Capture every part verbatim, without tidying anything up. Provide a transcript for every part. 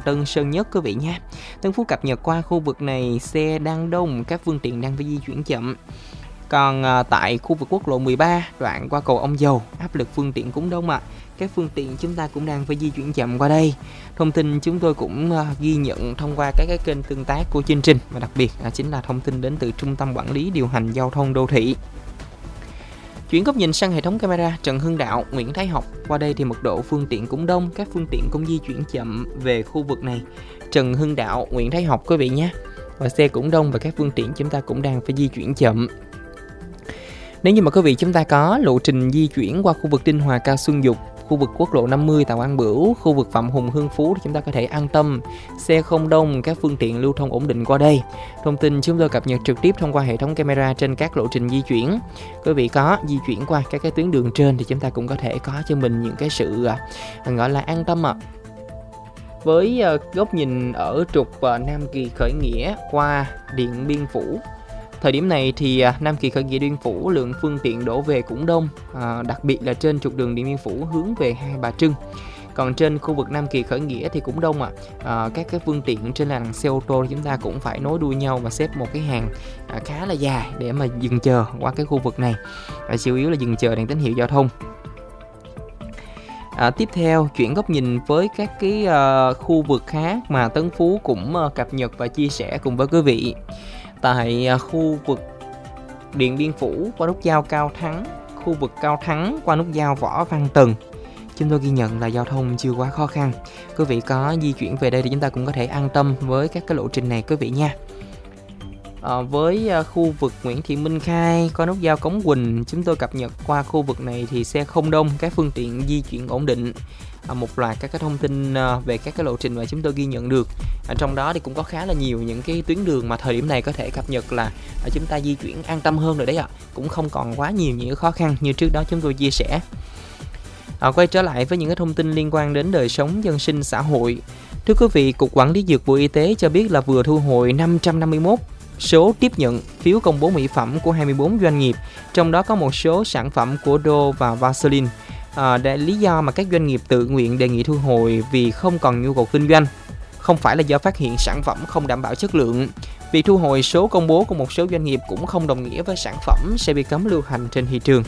Tân Sơn Nhất quý vị nha. Tân Phú cập nhật qua khu vực này xe đang đông, các phương tiện đang phải di chuyển chậm. Còn à, tại khu vực quốc lộ mười ba đoạn qua cầu Ông Dầu, áp lực phương tiện cũng đông ạ. À. Các phương tiện chúng ta cũng đang phải di chuyển chậm qua đây. Thông tin chúng tôi cũng à, ghi nhận thông qua các cái kênh tương tác của chương trình, và đặc biệt là chính là thông tin đến từ Trung tâm Quản lý Điều hành Giao thông Đô thị. Chuyển góc nhìn sang hệ thống camera Trần Hưng Đạo, Nguyễn Thái Học. Qua đây thì mật độ phương tiện cũng đông, các phương tiện cũng di chuyển chậm về khu vực này. Trần Hưng Đạo, Nguyễn Thái Học quý vị nhé. Và xe cũng đông và các phương tiện chúng ta cũng đang phải di chuyển chậm. Nếu như mà quý vị chúng ta có lộ trình di chuyển qua khu vực Ninh Hòa Cao Xuân Dục, khu vực quốc lộ năm mươi Tạ Quang Bửu, khu vực Phạm Hùng Hưng Phú thì chúng ta có thể an tâm, xe không đông, các phương tiện lưu thông ổn định qua đây. Thông tin chúng tôi cập nhật trực tiếp thông qua hệ thống camera trên các lộ trình di chuyển. Quý vị có di chuyển qua các cái tuyến đường trên thì chúng ta cũng có thể có cho mình những cái sự gọi là an tâm ạ. À. Với góc nhìn ở trục Nam Kỳ Khởi Nghĩa qua Điện Biên Phủ, thời điểm này thì Nam Kỳ Khởi Nghĩa Điện Biên Phủ lượng phương tiện đổ về cũng đông, à, đặc biệt là trên trục đường Điện Biên Phủ hướng về Hai Bà Trưng. Còn trên khu vực Nam Kỳ Khởi Nghĩa thì cũng đông ạ. À. À, các cái phương tiện trên làn xe ô tô chúng ta cũng phải nối đuôi nhau và xếp một cái hàng à, khá là dài để mà dừng chờ qua cái khu vực này. À, chủ yếu là dừng chờ đèn tín hiệu giao thông. À, tiếp theo chuyển góc nhìn với các cái uh, khu vực khác mà Tấn Phú cũng uh, cập nhật và chia sẻ cùng với quý vị. Tại uh, khu vực Điện Biên Phủ qua nút giao Cao Thắng, khu vực Cao Thắng qua nút giao Võ Văn Tần, chúng tôi ghi nhận là giao thông chưa quá khó khăn. Quý vị có di chuyển về đây thì chúng ta cũng có thể an tâm với các cái lộ trình này quý vị nha. À, với uh, khu vực Nguyễn Thị Minh Khai qua nút giao Cống Quỳnh, chúng tôi cập nhật qua khu vực này thì xe không đông, các phương tiện di chuyển ổn định. À, một loạt các cái thông tin uh, về các cái lộ trình mà chúng tôi ghi nhận được. À, trong đó thì cũng có khá là nhiều những cái tuyến đường mà thời điểm này có thể cập nhật là à, chúng ta di chuyển an tâm hơn rồi đấy ạ. À. Cũng không còn quá nhiều những khó khăn như trước đó chúng tôi chia sẻ. À, quay trở lại với những cái thông tin liên quan đến đời sống dân sinh xã hội. Thưa quý vị, Cục Quản lý Dược Bộ Y tế cho biết là vừa thu hồi năm trăm năm mươi mốt số tiếp nhận phiếu công bố mỹ phẩm của hai mươi bốn doanh nghiệp, trong đó có một số sản phẩm của Dove và Vaseline. À, để lý do mà các doanh nghiệp tự nguyện đề nghị thu hồi vì không còn nhu cầu kinh doanh, không phải là do phát hiện sản phẩm không đảm bảo chất lượng. Việc thu hồi số công bố của một số doanh nghiệp cũng không đồng nghĩa với sản phẩm sẽ bị cấm lưu hành trên thị trường.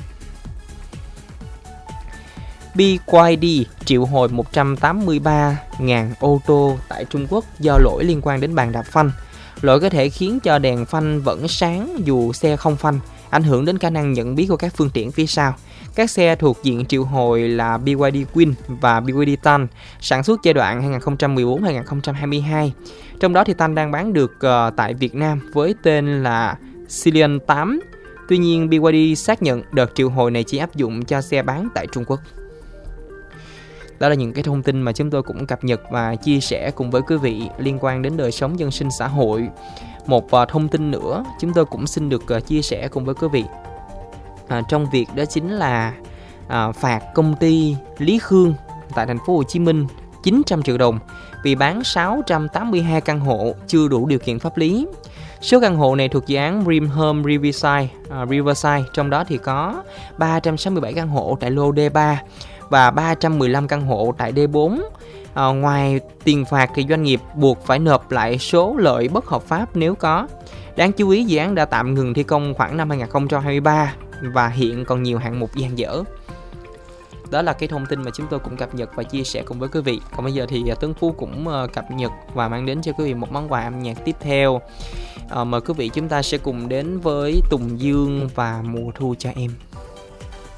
bê i đê triệu hồi một trăm tám mươi ba nghìn ô tô tại Trung Quốc do lỗi liên quan đến bàn đạp phanh. Lỗi có thể khiến cho đèn phanh vẫn sáng dù xe không phanh, ảnh hưởng đến khả năng nhận biết của các phương tiện phía sau. Các xe thuộc diện triệu hồi là bê i đê Queen và bê i đê Tan, sản xuất giai đoạn hai nghìn không trăm mười bốn đến hai nghìn không trăm hai mươi hai. Trong đó thì Tan đang bán được uh, tại Việt Nam với tên là Cillian tám. Tuy nhiên, bê i đê xác nhận đợt triệu hồi này chỉ áp dụng cho xe bán tại Trung Quốc. Đó là những cái thông tin mà chúng tôi cũng cập nhật và chia sẻ cùng với quý vị liên quan đến đời sống dân sinh xã hội. Một uh, thông tin nữa chúng tôi cũng xin được uh, chia sẻ cùng với quý vị. À, trong việc đó chính là à, phạt công ty Lý Khương tại thành phố Hồ Chí Minh chín trăm triệu đồng vì bán sáu trăm tám mươi hai căn hộ chưa đủ điều kiện pháp lý. Số căn hộ này thuộc dự án Dream Home Riverside, uh, Riverside, trong đó thì có ba trăm sáu mươi bảy căn hộ tại lô D ba và ba trăm mười lăm căn hộ tại D bốn. À, ngoài tiền phạt thì doanh nghiệp buộc phải nộp lại số lợi bất hợp pháp nếu có. Đáng chú ý, dự án đã tạm ngừng thi công khoảng năm hai nghìn không trăm hai mươi ba và hiện còn nhiều hạng mục dang dở. Đó là cái thông tin mà chúng tôi cũng cập nhật và chia sẻ cùng với quý vị. Còn bây giờ thì Tuấn Phú cũng cập nhật và mang đến cho quý vị một món quà âm nhạc tiếp theo. À, mời quý vị chúng ta sẽ cùng đến với Tùng Dương và Mùa Thu Cho Em.